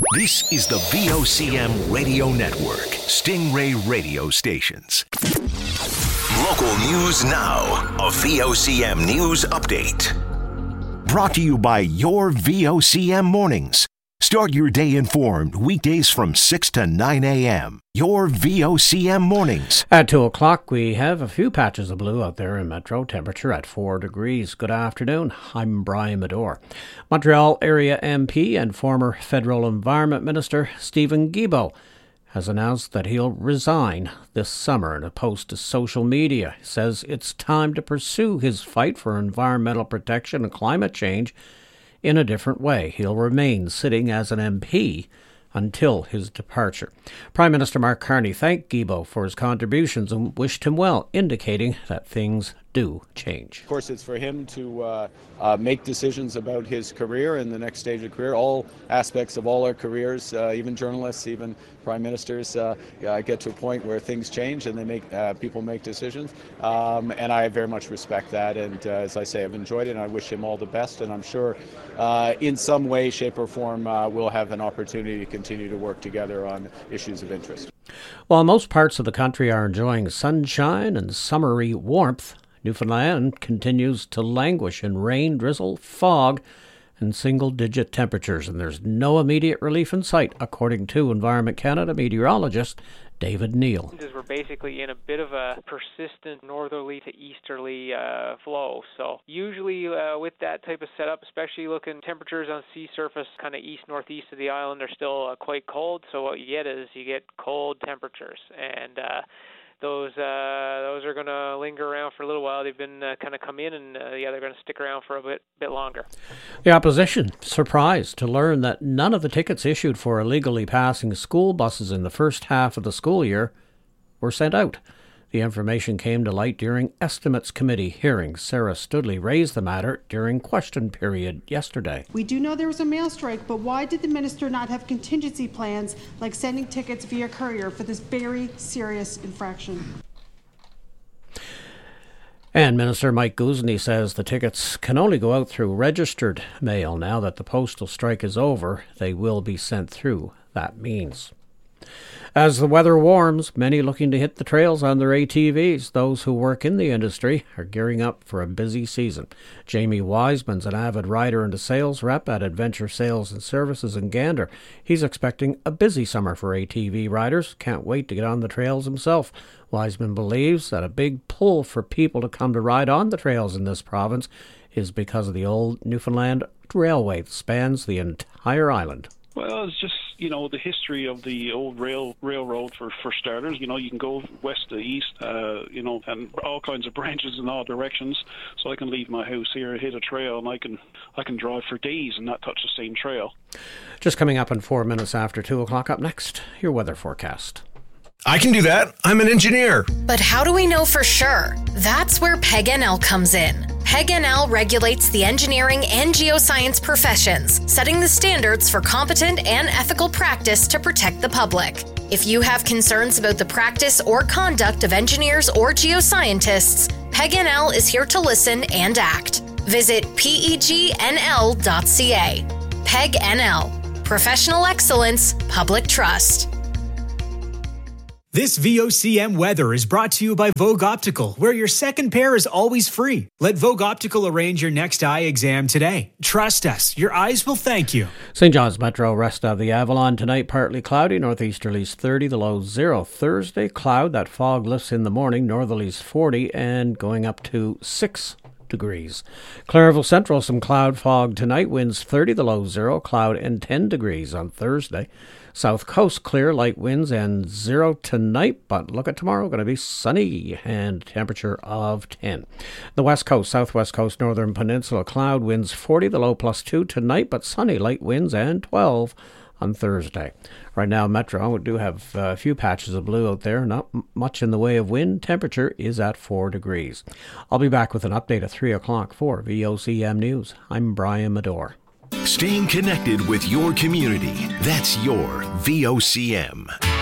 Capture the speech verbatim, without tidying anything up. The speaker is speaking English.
This is the V O C M Radio Network, Stingray Radio Stations. Local news now, a V O C M News Update. Brought to you by your V O C M Mornings. Start your day informed weekdays from six to nine a.m. Your V O C M Mornings. At two o'clock, we have a few patches of blue out there in Metro. Temperature at four degrees. Good afternoon. I'm Brian Medore. Montreal area M P and former Federal Environment Minister Steven Guilbeault has announced that he'll resign this summer. In a post to social media, he says it's time to pursue his fight for environmental protection and climate change in a different way. He'll remain sitting as an M P until his departure. Prime Minister Mark Carney thanked Guilbeault for his contributions and wished him well, indicating that things do change. Of course, it's for him to uh, uh, make decisions about his career and the next stage of career. All aspects of all our careers, uh, even journalists, even prime ministers, uh, uh, get to a point where things change and they make uh, people make decisions. Um, and I very much respect that. And uh, as I say, I've enjoyed it, and I wish him all the best. And I'm sure, uh, in some way, shape, or form, uh, we'll have an opportunity to continue to work together on issues of interest. While most parts of the country are enjoying sunshine and summery warmth, Newfoundland continues to languish in rain, drizzle, fog, and single-digit temperatures, and there's no immediate relief in sight, according to Environment Canada meteorologist David Neal. We're basically in a bit of a persistent northerly to easterly uh, flow. So usually uh, with that type of setup, especially looking temperatures on sea surface kind of east-northeast of the island are still uh, quite cold. So what you get is you get cold temperatures. And uh, Those uh, those are going to linger around for a little while. They've been uh, kind of come in, and uh, yeah, they're going to stick around for a bit bit longer. The opposition surprised to learn that none of the tickets issued for illegally passing school buses in the first half of the school year were sent out. The information came to light during Estimates Committee hearings. Sarah Studley raised the matter during question period yesterday. We do know there was a mail strike, but why did the minister not have contingency plans like sending tickets via courier for this very serious infraction? And Minister Mike Guzny says the tickets can only go out through registered mail. Now that the postal strike is over, they will be sent through that means. As the weather warms, many looking to hit the trails on their A T Vs. Those who work in the industry are gearing up for a busy season. Jamie Wiseman's an avid rider and a sales rep at Adventure Sales and Services in Gander. He's expecting a busy summer for A T V riders. Can't wait to get on the trails himself. Wiseman believes that a big pull for people to come to ride on the trails in this province is because of the old Newfoundland Railway that spans the entire island. Well, it's just, you know, the history of the old rail railroad for, for starters. You know, you can go west to east, uh, you know, and all kinds of branches in all directions. So I can leave my house here, hit a trail, and I can I can drive for days and not touch the same trail. Just coming up in four minutes after two o'clock. Up next, your weather forecast. I can do that. I'm an engineer. But how do we know for sure? That's where P E G N L comes in. P E G N L regulates the engineering and geoscience professions, setting the standards for competent and ethical practice to protect the public. If you have concerns about the practice or conduct of engineers or geoscientists, P E G N L is here to listen and act. Visit P E G N L dot C A. P E G N L. Professional excellence, public trust. This V O C M weather is brought to you by Vogue Optical, where your second pair is always free. Let Vogue Optical arrange your next eye exam today. Trust us, your eyes will thank you. Saint John's Metro, rest of the Avalon tonight, partly cloudy, northeasterlies thirty, the low zero. Thursday, cloud, that fog lifts in the morning, northerlies forty, and going up to six degrees. Clairville Central, some cloud fog tonight, winds thirty, the low zero, cloud and ten degrees on Thursday. South Coast clear, light winds and zero tonight, but look at tomorrow, going to be sunny and temperature of ten. The West Coast, Southwest Coast, Northern Peninsula, cloud winds forty, the low plus two tonight, but sunny, light winds and twelve on Thursday. Right now, Metro, we do have a few patches of blue out there, not much in the way of wind. Temperature is at four degrees. I'll be back with an update at three o'clock for V O C M News. I'm Brian Medore. Staying connected with your community. That's your V O C M.